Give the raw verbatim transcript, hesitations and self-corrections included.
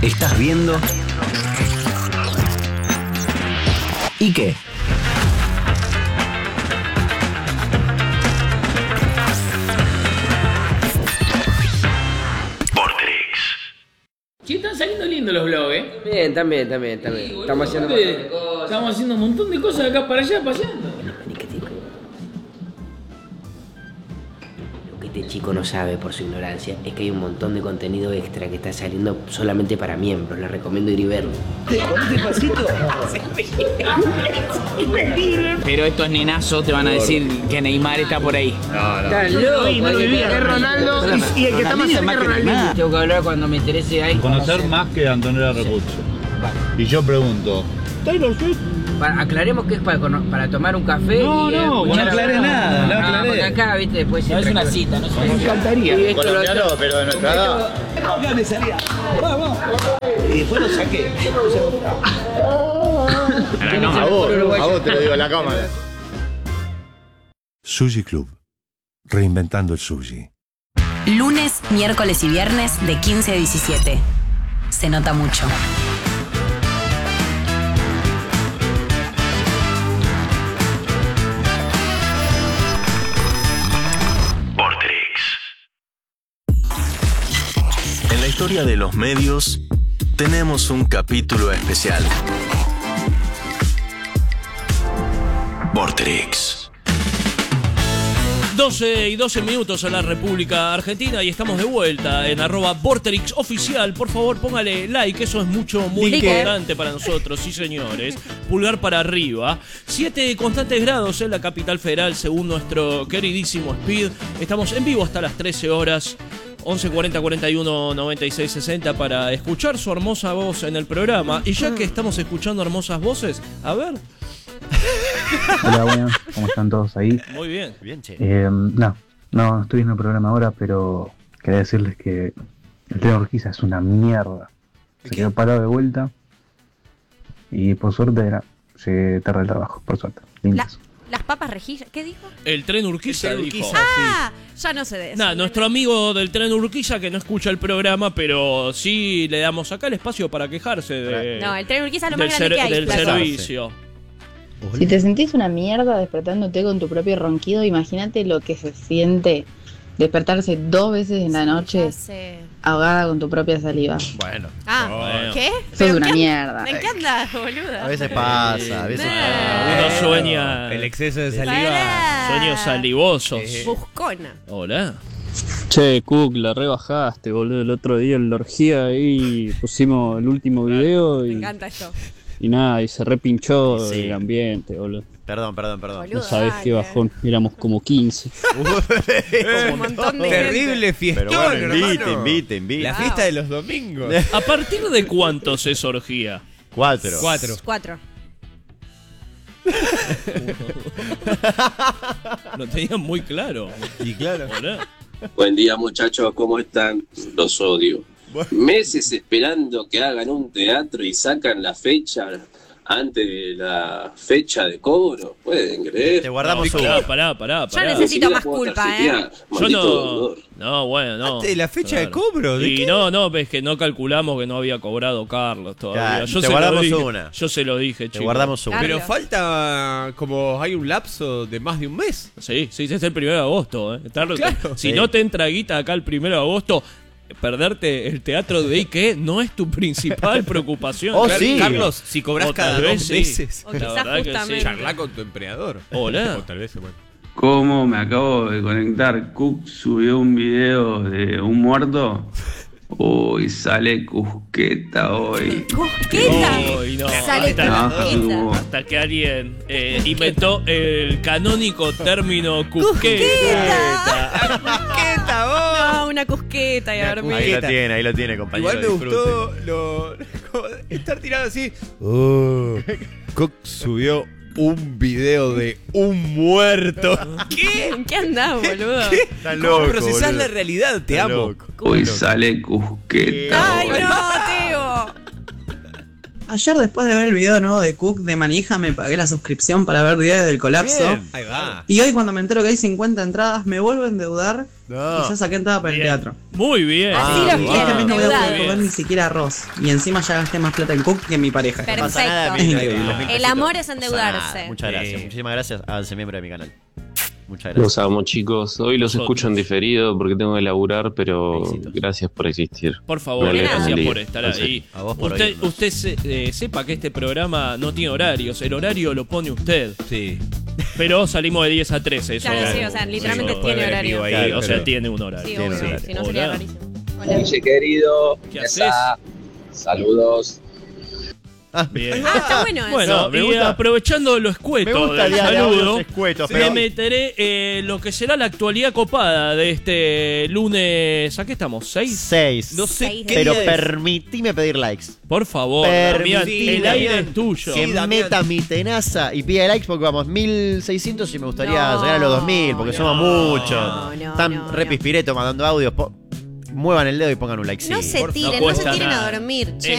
Estás viendo... ¿Y qué? Sí, están saliendo lindos los blogs, ¿eh? Bien, también, también, también. Sí, Estamos haciendo un montón de cosas. Estamos haciendo un montón de cosas de acá para allá, paseando. Lo que este chico no sabe por su ignorancia es que hay un montón de contenido extra que está saliendo solamente para miembros. Les recomiendo ir y verlo. Pero estos nenazos te van a decir que Neymar está por ahí. No, no. Está loco, es Ronaldo y, y el que está más cerca es Ronaldinho. Tengo que hablar cuando me interese ahí. Conocer más que Antonella Recurso. Y yo pregunto, ¿Taylor Swift? Para, aclaremos que es para, para tomar un café. No, y, no, eh, no aclaré nada, no aclaré. Porque acá, viste, después no es una cita, no es una cita. Me encantaría. Colombiano, pero de nuestra edad. No le salía. Vamos. Y después lo saqué. A vos, a vos te lo digo en la cámara. Sushi Club. Reinventando el sushi. Lunes, miércoles y viernes de quince a diecisiete. Se nota mucho. En la historia de los medios tenemos un capítulo especial. Vorterix. doce y doce minutos a la República Argentina y estamos de vuelta en arroba Vorterix oficial. Por favor, póngale like, eso es mucho, muy Like. importante para nosotros, sí señores. Pulgar para arriba. Siete constantes grados en la capital federal según nuestro queridísimo Speed. Estamos en vivo hasta las trece horas. once cuarenta cuarenta y uno noventa y seis sesenta para escuchar su hermosa voz en el programa. Y ya que estamos escuchando hermosas voces, a ver. Hola, buenas, ¿cómo están todos ahí? Muy bien. Bien, che. Eh, no, no estoy viendo el programa ahora, pero quería decirles que el tren Urquiza es una mierda. Se quedó parado de vuelta y por suerte era, llegué tarde al trabajo, por suerte. Lindas. Las papas rejillas, ¿qué dijo? El tren Urquiza, el tren dijo. Urquiza, Ah, ya no sé de eso. Nada, nuestro amigo del tren Urquiza que no escucha el programa, pero sí le damos acá el espacio para quejarse de, No, el tren Urquiza es lo del, más grande ser- que hay. del flaco. servicio. Si te sentís una mierda despertándote con tu propio ronquido, imagínate lo que se siente despertarse dos veces en la noche ahogada con tu propia saliva. Bueno. Ah, Bueno. ¿qué? Sos ¿Pero una qué- mierda. ¿En qué andas, boluda? A veces pasa, a veces Uno sueña. El exceso de saliva. Pará. Sueños salivosos. Buscona. Hola. Che, Cook, la rebajaste, boludo. El otro día en la orgía ahí pusimos el último video Me y, encanta esto. y nada, y se repinchó Sí. el ambiente, boludo. Perdón, perdón, perdón. Boludo, No sabés dale. qué bajón, éramos como quince. Un montón de Terrible fiestón, Pero bueno, invite, hermano. invite, invite. La fiesta de los domingos. ¿A partir de cuántos es orgía? Cuatro. Cuatro. Cuatro. Lo tenían muy claro. Y claro. Hola. Buen día, muchachos, ¿cómo están? Los odio. Meses esperando que hagan un teatro y sacan la fecha antes de la fecha de cobro. ¿Pueden creer? Te guardamos No, uno. pará, pará, pará, Yo pará. necesito Ni siquiera más puedo culpa, tarjetear, ¿eh? Yo maldito no. deudor. No, bueno, no. Antes de la fecha de cobro, ¿de Y qué? no, no, ves que no calculamos que no había cobrado Carlos todavía. Claro, Yo te se lo guardamos dije, una. Yo se lo dije, Te chicos. guardamos uno. Pero Carlos. falta como hay un lapso de más de un mes. Sí, sí, es el primero de agosto, ¿eh? Tarde- Claro. Si Sí. no te entra guita acá el primero de agosto, perderte el teatro de Ike no es tu principal preocupación. Oh, Car- sí. Carlos, si cobras O cada tal vez dos sí. meses, O La quizás verdad que sí. justamente. charla con tu empleador. Hola. O tal vez, bueno. ¿Cómo me acabo de conectar? Cook subió un video de un muerto. Uy, sale Cusqueta hoy. ¿Cusqueta? Ay, no. Sale hasta, Cusqueta. hasta que alguien eh, inventó el canónico término cusqueta. ¡Cusqueta! ¡Cusqueta, vos! No, una cusqueta y Una dormir. Ahí lo tiene, ahí lo tiene, compañero. Igual me disfrute. gustó lo, como estar tirado así. Oh, Cook subió un video de un muerto. ¿Qué? ¿En qué andás, boludo? Está ¿Cómo loco, procesás boludo. la realidad? Te Está amo. loco. Hoy sale Cusqueta. ¡Ay, no, Teo! ayer después de ver el video nuevo de Cook de Manija me pagué la suscripción para ver Diario del Colapso. Bien. Ahí va. Y hoy cuando me entero que hay cincuenta entradas me vuelvo a endeudar No. y ya saqué entrada para Bien. el teatro. Muy bien. Así Ah, los bien. Este quiero, mes no voy a poder endeudados. comer ni siquiera arroz. Y encima ya gasté más plata en Cook que en mi pareja. Perfecto. No pasa nada, Es mil- increíble. los mil El pesitos. amor es No pasa endeudarse. nada. Muchas gracias. Sí. Muchísimas gracias. Háganse miembro de mi canal. Muchas Los gracias. amo, chicos. Hoy los Nosotros. escucho en diferido porque tengo que laburar, pero Besitos. gracias por existir. Por Me favor, alegra gracias el día. por estar En serio. ahí. A vos por Usted, oírnos. usted se- eh, sepa que este programa no tiene horarios. El horario lo pone usted. Sí. Pero salimos de diez a trece. Eso, Claro, sí, o sea, literalmente eso tiene puede horario. escribir ahí, Claro, o sea, pero- tiene un horario. Sí, Tiene obvio, horario. si no sería Hola. rarísimo. Guille, querido. ¿Qué Esa- haces? Saludos. Ah, Bien. Ah, está bueno eso. Bueno, me y gusta- aprovechando lo escueto Me gusta del el día de saludo, audios escuetos, le pero- meteré eh, lo que será la actualidad copada de este lunes. ¿A qué estamos? ¿Seis? Seis. No sé Seis qué Pero día es. permitime pedir likes. Por favor, Permitime. Damián, el aire es tuyo. Que Sí, Damián. meta mi tenaza y pida likes porque vamos mil seiscientos y me gustaría No, llegar a los dos mil porque somos no, muchos. no, Están no, re no. pispiretos mandando audios. Po- muevan el dedo y pongan un like. No se por- tiren, no no, se cuesta tiren nada. a dormir, che.